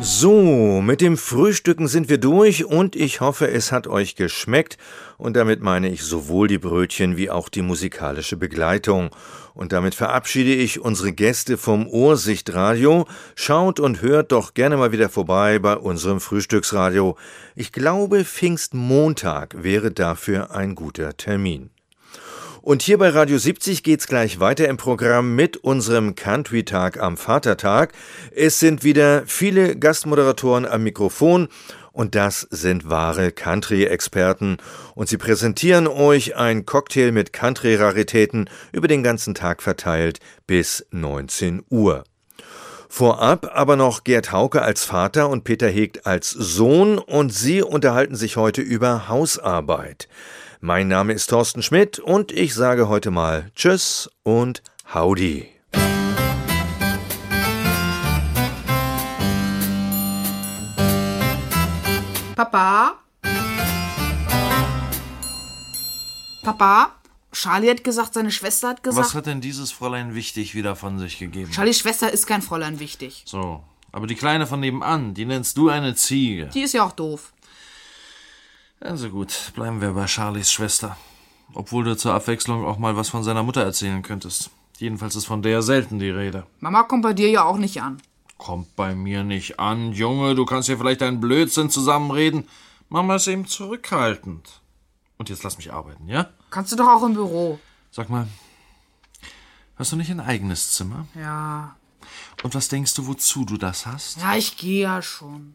So, mit dem Frühstücken sind wir durch und ich hoffe, es hat euch geschmeckt. Und damit meine ich sowohl die Brötchen wie auch die musikalische Begleitung. Und damit verabschiede ich unsere Gäste vom Ohrsichtradio. Schaut und hört doch gerne mal wieder vorbei bei unserem Frühstücksradio. Ich glaube, Pfingstmontag wäre dafür ein guter Termin. Und hier bei Radio 70 geht's gleich weiter im Programm mit unserem Country-Tag am Vatertag. Es sind wieder viele Gastmoderatoren am Mikrofon und das sind wahre Country-Experten. Und sie präsentieren euch ein Cocktail mit Country-Raritäten über den ganzen Tag verteilt bis 19 Uhr. Vorab aber noch Gerd Hauke als Vater und Peter Hegt als Sohn und sie unterhalten sich heute über Hausarbeit. Mein Name ist Thorsten Schmidt und ich sage heute mal Tschüss und Howdy. Papa? Papa? Charlie hat gesagt, seine Schwester hat gesagt... Was hat denn dieses Fräulein Wichtig wieder von sich gegeben? Charlies Schwester ist kein Fräulein Wichtig. So, aber die Kleine von nebenan, die nennst du eine Ziege. Die ist ja auch doof. Also gut, bleiben wir bei Charlies Schwester. Obwohl du zur Abwechslung auch mal was von seiner Mutter erzählen könntest. Jedenfalls ist von der selten die Rede. Mama kommt bei dir ja auch nicht an. Kommt bei mir nicht an, Junge. Du kannst ja vielleicht deinen Blödsinn zusammenreden. Mama ist eben zurückhaltend. Und jetzt lass mich arbeiten, ja? Kannst du doch auch im Büro. Sag mal, hast du nicht ein eigenes Zimmer? Ja. Und was denkst du, wozu du das hast? Ja, ich gehe ja schon.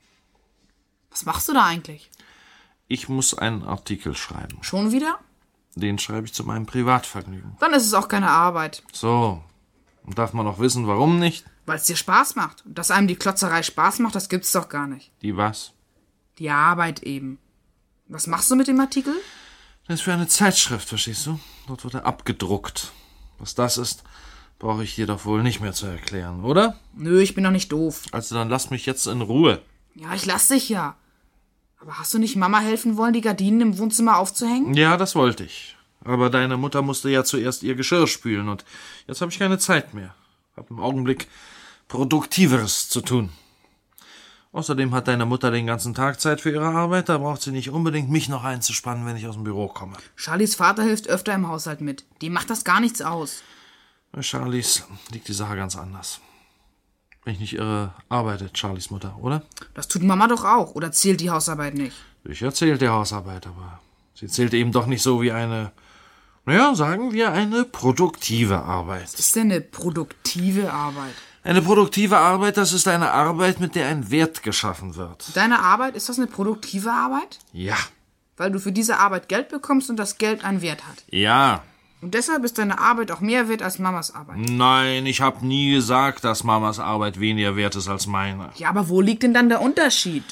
Was machst du da eigentlich? Ich muss einen Artikel schreiben. Schon wieder? Den schreibe ich zu meinem Privatvergnügen. Dann ist es auch keine Arbeit. So. Und darf man auch wissen, warum nicht? Weil es dir Spaß macht. Und dass einem die Klotzerei Spaß macht, das gibt's doch gar nicht. Die was? Die Arbeit eben. Was machst du mit dem Artikel? Das ist für eine Zeitschrift, verstehst du? Dort wird er abgedruckt. Was das ist, brauche ich dir doch wohl nicht mehr zu erklären, oder? Nö, ich bin doch nicht doof. Also dann lass mich jetzt in Ruhe. Ja, ich lass dich ja. Aber hast du nicht Mama helfen wollen, die Gardinen im Wohnzimmer aufzuhängen? Ja, das wollte ich. Aber deine Mutter musste ja zuerst ihr Geschirr spülen und jetzt habe ich keine Zeit mehr. Hab im Augenblick Produktiveres zu tun. Außerdem hat deine Mutter den ganzen Tag Zeit für ihre Arbeit, da braucht sie nicht unbedingt mich noch einzuspannen, wenn ich aus dem Büro komme. Charlies Vater hilft öfter im Haushalt mit. Dem macht das gar nichts aus. Bei Charlies liegt die Sache ganz anders. Wenn ich nicht irre, arbeitet Charlies Mutter, oder? Das tut Mama doch auch. Oder zählt die Hausarbeit nicht? Sicher zählt die Hausarbeit, aber sie zählt eben doch nicht so wie eine, naja, sagen wir eine produktive Arbeit. Was ist denn eine produktive Arbeit? Eine produktive Arbeit, das ist eine Arbeit, mit der ein Wert geschaffen wird. Deine Arbeit, ist das eine produktive Arbeit? Ja. Weil du für diese Arbeit Geld bekommst und das Geld einen Wert hat. Ja. Und deshalb ist deine Arbeit auch mehr wert als Mamas Arbeit. Nein, ich habe nie gesagt, dass Mamas Arbeit weniger wert ist als meine. Ja, aber wo liegt denn dann der Unterschied?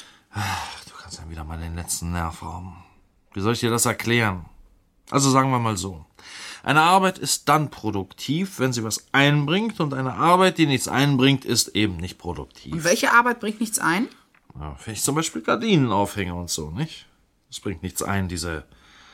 Du kannst ja wieder mal den letzten Nerv rauben. Wie soll ich dir das erklären? Also sagen wir mal so. Eine Arbeit ist dann produktiv, wenn sie was einbringt, und eine Arbeit, die nichts einbringt, ist eben nicht produktiv. Und welche Arbeit bringt nichts ein? Ja, wenn ich zum Beispiel Gardinen aufhänge und so, nicht? Das bringt nichts ein, diese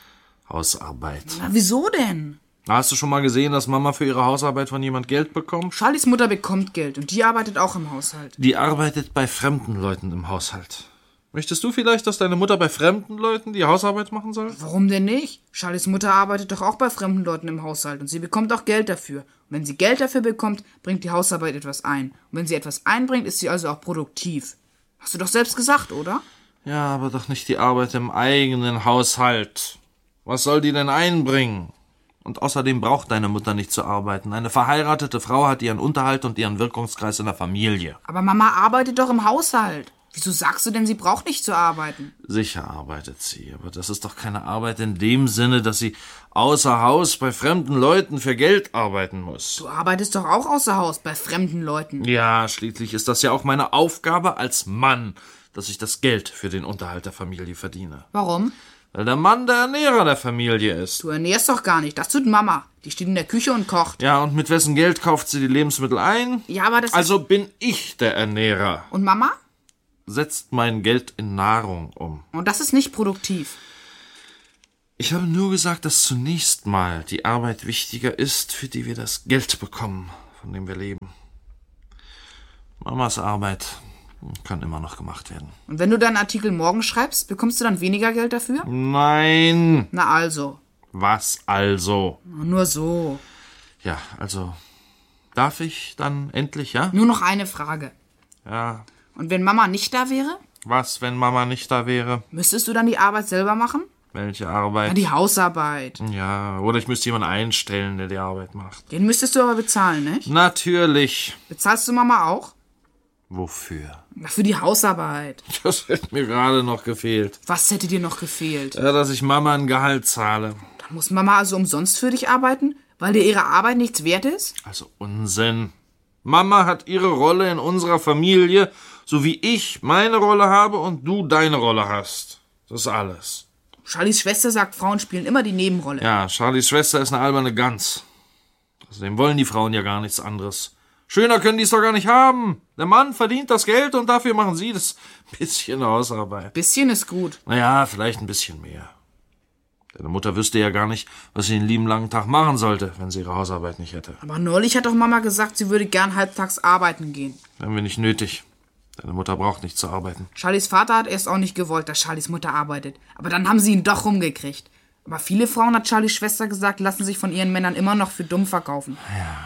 Hausarbeit. Na, wieso denn? Hast du schon mal gesehen, dass Mama für ihre Hausarbeit von jemand Geld bekommt? Charlies Mutter bekommt Geld und die arbeitet auch im Haushalt. Die arbeitet bei fremden Leuten im Haushalt. Möchtest du vielleicht, dass deine Mutter bei fremden Leuten die Hausarbeit machen soll? Warum denn nicht? Charlies Mutter arbeitet doch auch bei fremden Leuten im Haushalt und sie bekommt auch Geld dafür. Und wenn sie Geld dafür bekommt, bringt die Hausarbeit etwas ein. Und wenn sie etwas einbringt, ist sie also auch produktiv. Hast du doch selbst gesagt, oder? Ja, aber doch nicht die Arbeit im eigenen Haushalt. Was soll die denn einbringen? Und außerdem braucht deine Mutter nicht zu arbeiten. Eine verheiratete Frau hat ihren Unterhalt und ihren Wirkungskreis in der Familie. Aber Mama arbeitet doch im Haushalt. Wieso sagst du denn, sie braucht nicht zu arbeiten? Sicher arbeitet sie, aber das ist doch keine Arbeit in dem Sinne, dass sie außer Haus bei fremden Leuten für Geld arbeiten muss. Du arbeitest doch auch außer Haus bei fremden Leuten. Ja, schließlich ist das ja auch meine Aufgabe als Mann, dass ich das Geld für den Unterhalt der Familie verdiene. Warum? Weil der Mann der Ernährer der Familie ist. Du ernährst doch gar nicht, das tut Mama. Die steht in der Küche und kocht. Ja, und mit wessen Geld kauft sie die Lebensmittel ein? Ja, aber das Also bin ich der Ernährer. Und Mama? Setzt mein Geld in Nahrung um. Und das ist nicht produktiv. Ich habe nur gesagt, dass zunächst mal die Arbeit wichtiger ist, für die wir das Geld bekommen, von dem wir leben. Mamas Arbeit, Kann immer noch gemacht werden. Und wenn du deinen Artikel morgen schreibst, bekommst du dann weniger Geld dafür? Nein! Na also. Was also? Nur so. Ja, also, darf ich dann endlich, ja? Nur noch eine Frage. Ja. Und wenn Mama nicht da wäre, Was, wenn Mama nicht da wäre? müsstest du dann die Arbeit selber machen? Welche Arbeit? Ja, die Hausarbeit. Ja, oder ich müsste jemanden einstellen, der die Arbeit macht. Den müsstest du aber bezahlen, nicht? Natürlich. Bezahlst du Mama auch? Wofür? Na, für die Hausarbeit. Das hätte mir gerade noch gefehlt. Was hätte dir noch gefehlt? Ja, dass ich Mama ein Gehalt zahle. Dann muss Mama also umsonst für dich arbeiten, weil dir ihre Arbeit nichts wert ist? Also Unsinn. Mama hat ihre Rolle in unserer Familie, so wie ich meine Rolle habe und du deine Rolle hast. Das ist alles. Charlies Schwester sagt, Frauen spielen immer die Nebenrolle. Ja, Charlies Schwester ist eine alberne Gans. Außerdem wollen die Frauen ja gar nichts anderes. Schöner können die es doch gar nicht haben. Der Mann verdient das Geld und dafür machen sie das bisschen Hausarbeit. Bisschen ist gut. Naja, vielleicht ein bisschen mehr. Deine Mutter wüsste ja gar nicht, was sie den lieben langen Tag machen sollte, wenn sie ihre Hausarbeit nicht hätte. Aber neulich hat doch Mama gesagt, sie würde gern halbtags arbeiten gehen. Haben wir nicht nötig. Deine Mutter braucht nicht zu arbeiten. Charlies Vater hat erst auch nicht gewollt, dass Charlies Mutter arbeitet. Aber dann haben sie ihn doch rumgekriegt. Aber viele Frauen, hat Charlies Schwester gesagt, lassen sich von ihren Männern immer noch für dumm verkaufen.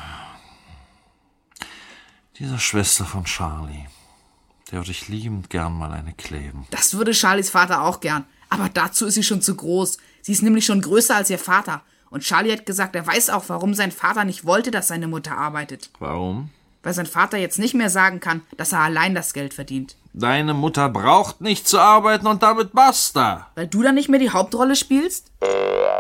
Diese Schwester von Charlie, der würde ich liebend gern mal eine kleben. Das würde Charlies Vater auch gern. Aber dazu ist sie schon zu groß. Sie ist nämlich schon größer als ihr Vater. Und Charlie hat gesagt, er weiß auch, warum sein Vater nicht wollte, dass seine Mutter arbeitet. Warum? Weil sein Vater jetzt nicht mehr sagen kann, dass er allein das Geld verdient. Deine Mutter braucht nicht zu arbeiten und damit basta. Weil du dann nicht mehr die Hauptrolle spielst?